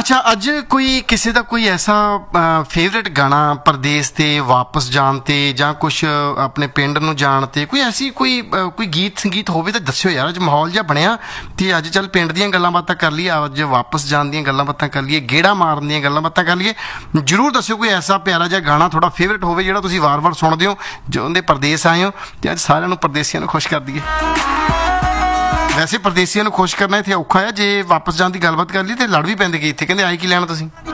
अच्छा अज कोई किसी का कोई ऐसा फेवरेट गाना परदेस ते वापस जान ते जां कुछ अपने पिंड नूं जान ते कोई ऐसी कोई गीत संगीत होवे तो दस्सिओ यार। अज माहौल जिहा बनिया ते अज चल पिंड दीयां गल्लां बातां कर लईए, अज वापस जान दीयां गल्लां बातां कर लईए, गेड़ा मारन दीयां गल्लां बातां कर लईए। जरूर दस्सिओ कोई ऐसा प्यारा जिहा गाना थोड़ा फेवरेट होवे जिहड़ा तुसीं वार-वार सुणदे हो, जो उहदे परदेस आए हो ते अज सारिआं नूं परदेसियां नूं खुश कर दईए। वैसे परदेसियां नूं खुश करना इत्थे औखा है, जे वापस जान की गलबात कर ली तो लड़ भी पैंदे कि इत्थे कहंदे आए की लैण तुसीं।